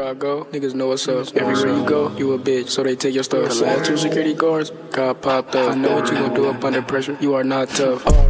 I go, niggas know what's up. Everywhere you go, you a bitch, so they take your stuff. Saw 2 security guards, got popped up. I know what you gon' do up under pressure. You are not tough.